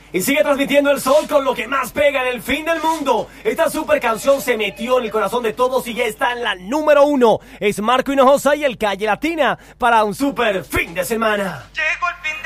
Y sigue transmitiendo el sol con lo que más pega en el fin del mundo. Esta super canción se metió en el corazón de todos y ya está en la número 1. Es Marco Hinojosa y el Calle Latina para un super fin de semana. Llegó el fin